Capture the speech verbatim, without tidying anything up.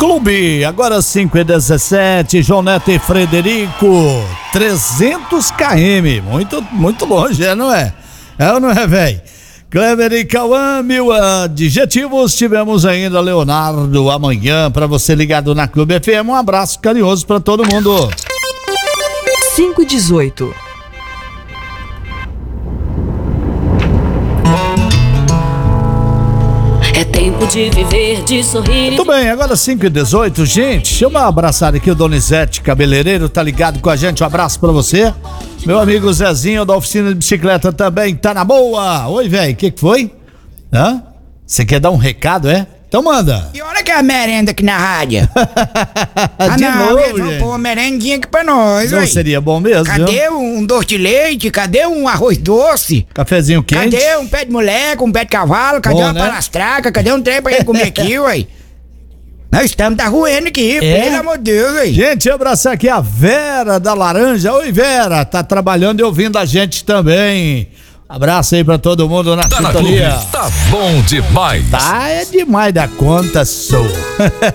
Clube, agora cinco e dezessete, João Neto e Frederico, trezentos quilômetros, muito, muito longe, é, não é? É ou não é, velho? Cleber e Cauã, mil adjetivos. Tivemos ainda Leonardo amanhã, pra você ligado na Clube F M. Um abraço carinhoso pra todo mundo. cinco e dezoito. É tempo de viver, de sorrir. Muito bem, agora cinco e dezoito, gente. Deixa eu abraçar aqui o Donizete Cabeleireiro, tá ligado com a gente? Um abraço pra você. Meu amigo Zezinho da oficina de bicicleta também tá na boa. Oi, velho, o que que foi? Hã? Você quer dar um recado, é? Então manda. E olha que é a merenda aqui na rádio. Ah, De não, novo, eles vão gente. pôr uma merendinha aqui pra nós, Não ué. seria bom mesmo, Cadê viu? um doce de leite? Cadê um arroz doce? Cafezinho quente. Cadê um pé de moleque, um pé de cavalo? Cadê Bom, uma né? palastraca? Cadê um trem pra gente comer aqui, ué? Nós estamos tá ruendo aqui, É? pelo amor de Deus, ué. Gente, eu abraçar aqui a Vera da Laranja. Oi, Vera, tá trabalhando e ouvindo a gente também. Abraço aí pra todo mundo na Tá na Clube, sintonia. tá bom demais. Tá, é demais da conta, sou.